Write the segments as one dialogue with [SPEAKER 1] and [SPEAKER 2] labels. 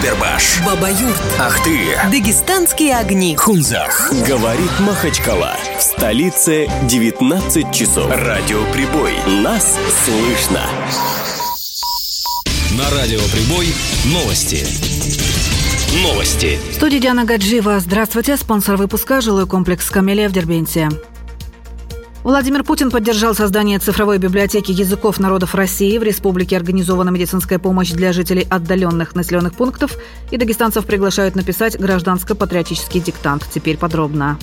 [SPEAKER 1] Бербаш,
[SPEAKER 2] Баба-Юрт,
[SPEAKER 1] Ахты,
[SPEAKER 2] Дагестанские огни,
[SPEAKER 1] Хунзах.
[SPEAKER 3] Говорит Махачкала. В столице 19 часов.
[SPEAKER 1] Радиоприбой.
[SPEAKER 3] Нас слышно.
[SPEAKER 1] На Радиоприбой новости. Новости.
[SPEAKER 4] В студии Диана Гаджиева. Здравствуйте. Спонсор выпуска – жилой комплекс «Камелия» в Дербенте. Владимир Путин поддержал создание цифровой библиотеки языков народов России. В республике организована медицинская помощь для жителей отдаленных населенных пунктов, и дагестанцев приглашают написать гражданско-патриотический диктант. Теперь подробно.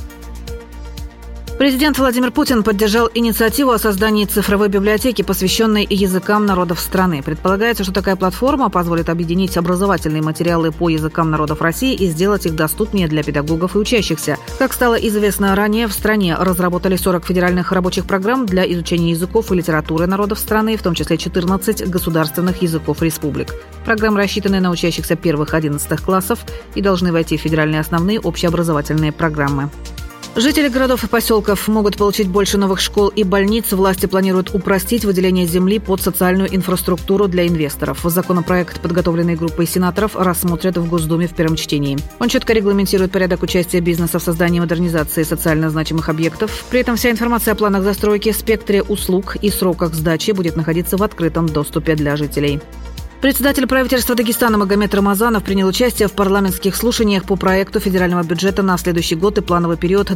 [SPEAKER 4] Президент Владимир Путин поддержал инициативу о создании цифровой библиотеки, посвященной языкам народов страны. Предполагается, что такая платформа позволит объединить образовательные материалы по языкам народов России и сделать их доступнее для педагогов и учащихся. Как стало известно ранее, в стране разработали 40 федеральных рабочих программ для изучения языков и литературы народов страны, в том числе 14 государственных языков республик. Программы рассчитаны на учащихся первых 11 классов и должны войти в федеральные основные общеобразовательные программы. Жители городов и поселков могут получить больше новых школ и больниц. Власти планируют упростить выделение земли под социальную инфраструктуру для инвесторов. Законопроект, подготовленный группой сенаторов, рассмотрят в Госдуме в первом чтении. Он четко регламентирует порядок участия бизнеса в создании и модернизации социально значимых объектов. При этом вся информация о планах застройки, спектре услуг и сроках сдачи будет находиться в открытом доступе для жителей. Председатель правительства Дагестана Магомед Рамазанов принял участие в парламентских слушаниях по проекту федерального бюджета на следующий год и плановый период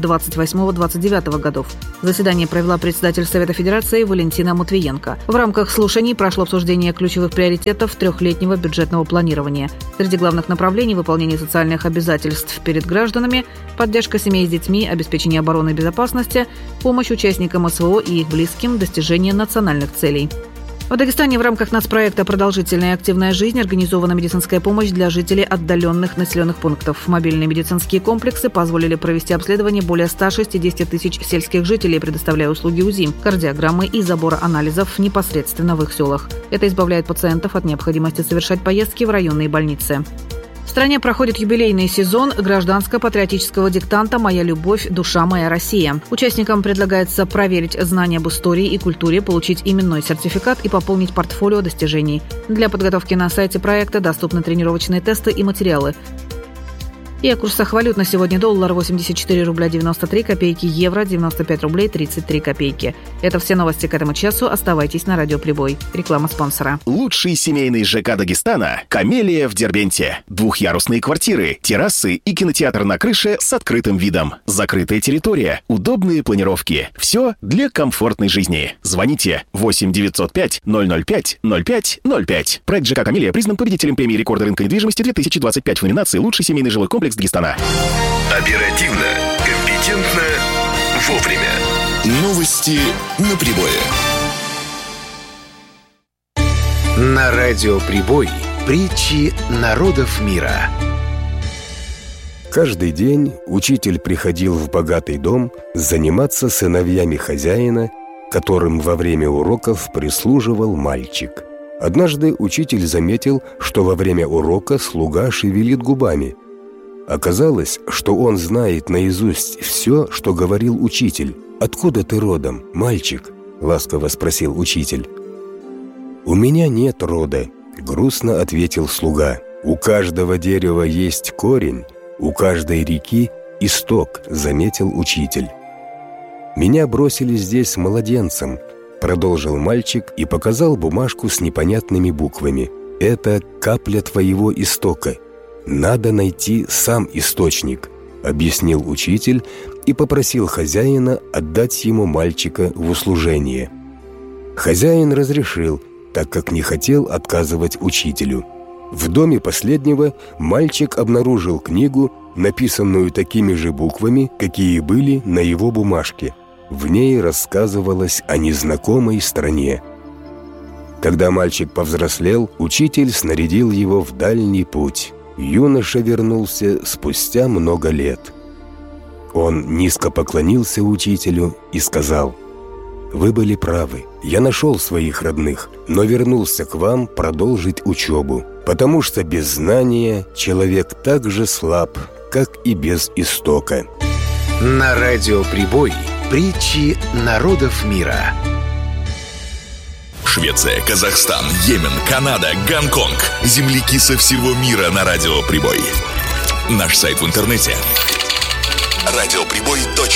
[SPEAKER 4] 28-29 годов. Заседание провела председатель Совета Федерации Валентина Матвиенко. В рамках слушаний прошло обсуждение ключевых приоритетов трехлетнего бюджетного планирования. Среди главных направлений – выполнение социальных обязательств перед гражданами, поддержка семей с детьми, обеспечение обороны и безопасности, помощь участникам СВО и их близким, достижение национальных целей. В Дагестане в рамках нацпроекта «Продолжительная и активная жизнь» организована медицинская помощь для жителей отдаленных населенных пунктов. Мобильные медицинские комплексы позволили провести обследование более 160 тысяч сельских жителей, предоставляя услуги УЗИ, кардиограммы и забора анализов непосредственно в их селах. Это избавляет пациентов от необходимости совершать поездки в районные больницы. В стране проходит юбилейный сезон гражданско-патриотического диктанта «Моя любовь, душа моя Россия». Участникам предлагается проверить знания об истории и культуре, получить именной сертификат и пополнить портфолио достижений. Для подготовки на сайте проекта доступны тренировочные тесты и материалы. И о курсах валют на сегодня: доллар 84 рубля 93 копейки, евро 95 рублей 33 копейки. Это все новости к этому часу. Оставайтесь на Радиоприбой. Реклама спонсора.
[SPEAKER 3] Лучший семейный ЖК Дагестана – «Камелия» в Дербенте. Двухъярусные квартиры, террасы и кинотеатр на крыше с открытым видом. Закрытая территория, удобные планировки. Все для комфортной жизни. Звоните 8 905 005 05 05. Проект ЖК «Камелия» признан победителем премии рекорда рынка недвижимости 2025 в номинации «Лучший семейный жилой комплекс Дагестана».
[SPEAKER 1] Оперативно, компетентно, вовремя. Новости на прибое. На Радиоприбой притчи народов мира.
[SPEAKER 5] Каждый день учитель приходил в богатый дом заниматься сыновьями хозяина, которым во время уроков прислуживал мальчик. Однажды учитель заметил, что во время урока слуга шевелит губами. Оказалось, что он знает наизусть все, что говорил учитель. «Откуда ты родом, мальчик?» – ласково спросил учитель. «У меня нет рода», – грустно ответил слуга. «У каждого дерева есть корень, у каждой реки – исток», – заметил учитель. «Меня бросили здесь младенцем», – продолжил мальчик и показал бумажку с непонятными буквами. «Это капля твоего истока. Надо найти сам источник», — объяснил учитель и попросил хозяина отдать ему мальчика в услужение. Хозяин разрешил, так как не хотел отказывать учителю. В доме последнего мальчик обнаружил книгу, написанную такими же буквами, какие были на его бумажке. В ней рассказывалось о незнакомой стране. Когда мальчик повзрослел, учитель снарядил его в дальний путь. Юноша вернулся спустя много лет. Он низко поклонился учителю и сказал: «Вы были правы, я нашел своих родных, но вернулся к вам продолжить учебу, потому что без знания человек так же слаб, как и без истока».
[SPEAKER 1] На Радиоприбой притчи народов мира.
[SPEAKER 6] Швеция, Казахстан, Йемен, Канада, Гонконг. Земляки со всего мира на Радио Прибой. Наш сайт в интернете – радиоприбой.ру.